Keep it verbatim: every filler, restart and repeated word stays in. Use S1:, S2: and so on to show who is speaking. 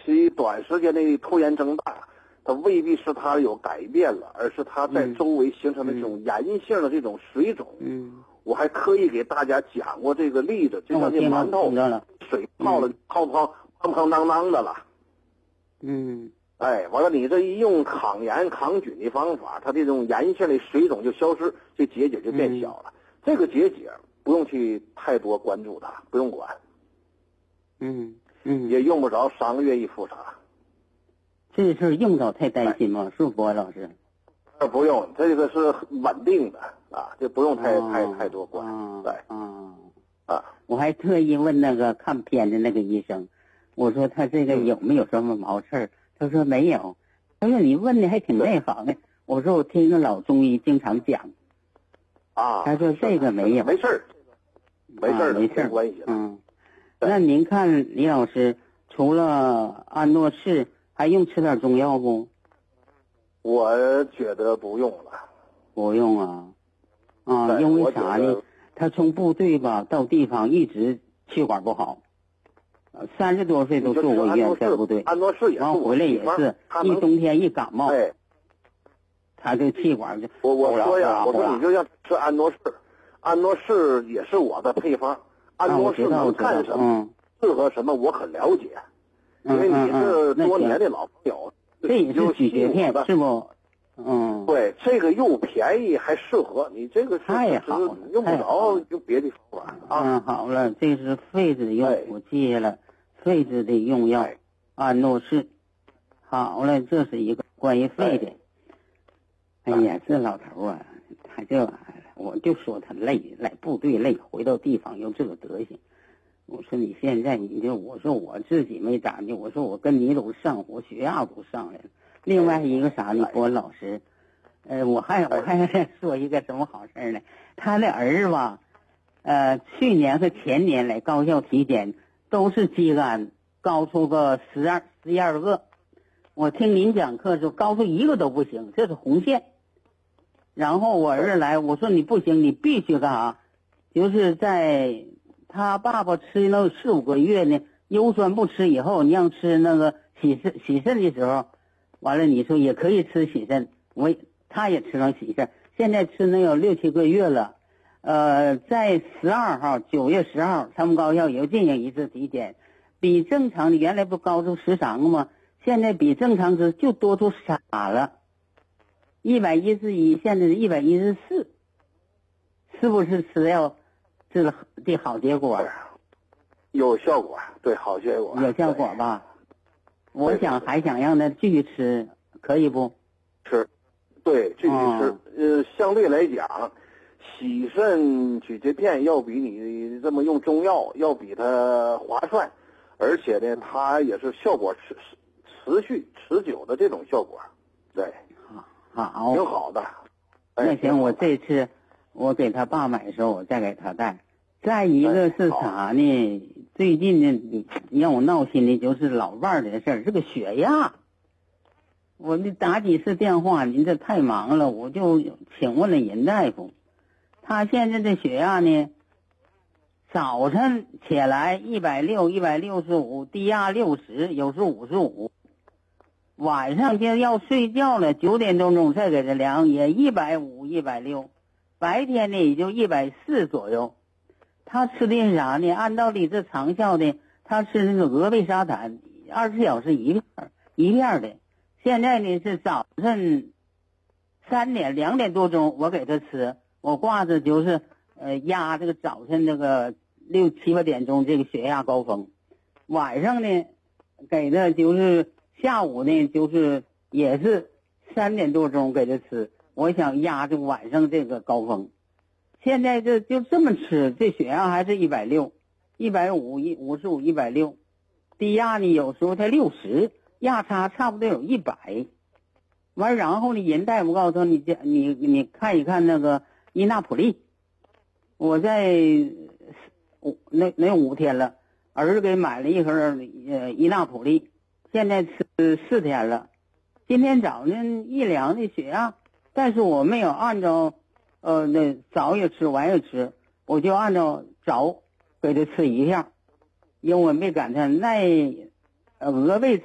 S1: 其短时间内突然增大，它未必是它有改变了，而是它在周围形成的这种炎性的这种水肿。
S2: 嗯，
S1: 我还刻意给大家讲过这个例子，就像这馒头水泡了，泡泡砰砰当当的了。
S2: 嗯，
S1: 哎，完了，你这一用抗炎抗菌的方法，它这种炎性的水肿就消失，这结节就变小了。嗯、这个结节不用去太多关注它，不用管。
S2: 嗯嗯，
S1: 也用不着三个月一复查。
S2: 这事用着太担心吗？是不，博老师？
S1: 呃，不用，这个是稳定的啊，这不用太、哦、太太多管。
S2: 哦、
S1: 对，
S2: 啊
S1: 啊，
S2: 我还特意问那个看片的那个医生，我说他这个有没有什么毛刺儿？嗯、他说没有。他说你问的还挺内行的。我说我听个老中医经常讲。
S1: 啊。
S2: 他说这个没有。
S1: 没事儿，没事儿、
S2: 啊，没事
S1: 没关系。
S2: 嗯。那您看李老师，除了安诺氏，还用吃点中药不？
S1: 我觉得不用了。
S2: 不用啊。啊，因为啥呢？他从部队吧到地方一直气管不好，三十多岁都住过医院，在部队。
S1: 安诺氏也是。
S2: 完回来也是一冬天一感冒，
S1: 哎，
S2: 他这气管就
S1: 我我说呀，我说你就要吃安诺氏，安诺氏也是我的配方。安诺氏能干什么？适合什么？我很了解，因为你是多年的老朋友。
S2: 这也是咀嚼片，是不？嗯，
S1: 对，这个又便宜还适合你，这个
S2: 太好了，
S1: 用不着用别的方法啊。
S2: 嗯，好了，这是痱子的用，我记下了，痱子的用药，安诺氏。好了，这是一个关于肺的。哎呀，这老头啊，他就我就说他累，来部队累，回到地方又这个德行。我说你现在你就我说我自己没咋的，我说我跟你都上火，血压都上来了。另外一个啥呢？郭老师，呃，我还我还说一个什么好事呢？他的儿子吧，呃，去年和前年来高校体检都是肌酐高出个十二十一二个。我听您讲课说高出一个都不行，这是红线。然后我儿子来，我说你不行，你必须干啥？就是在他爸爸吃了四五个月呢，优酸不吃以后，你让吃那个洗肾洗肾的时候，完了你说也可以吃洗肾，我他也吃上洗肾，现在吃能有六七个月了。呃，在十二号，九月十号，他们高校又进行一次体检，比正常的原来不高出十三个吗？现在比正常值就多出仨了，一百一十一，现在是一百一十四，是不是吃药治了的好结果？
S1: 有效果，对，好结果，
S2: 有效果吧？我想还想让他继续吃，可以不？
S1: 吃，对，继续吃。哦、呃，相对来讲，洗肾咀嚼片要比你这么用中药要比它划算，而且呢，它也是效果持持续持久的这种效果，对，
S2: 好，
S1: 挺好的。
S2: 哎、那行，我这次我给他爸买的时候，我再给他带。再一个是啥呢？哎、最近呢，让我闹心的就是老伴儿的事儿，这个血压。我这打几次电话，您这太忙了，我就请问了任大夫，他现在的血压呢，早晨起来一百六、一百六十五，低压六十，有时五十五。晚上就要睡觉了，九点多钟再给他量，也一百五、一百六。白天呢也就一百四左右。他吃的是啥呢？按道理这长效的，他吃那个峨眉沙坦，二十四小时一片一片的。现在呢是早晨三点两点多钟我给他吃，我挂着就是呃压这个早晨这个六七八点钟这个血压高峰，晚上呢给他就是下午呢就是也是三点多钟给他吃，我想压着晚上这个高峰。现在就就这么吃，这血压还是一百六、一百五、一五十五、一百六，低压呢有时候才六十，压差差不多有一百。完，然后呢，人大夫告诉你，你你看一看那个伊那普利。我在五那那五天了，儿子给买了一盒呃伊那普利，现在吃四天了。今天早上一量的血压，但是我没有按照。呃，那早也吃，晚也吃，我就按照早给他吃一片，因为我没赶上那呃额背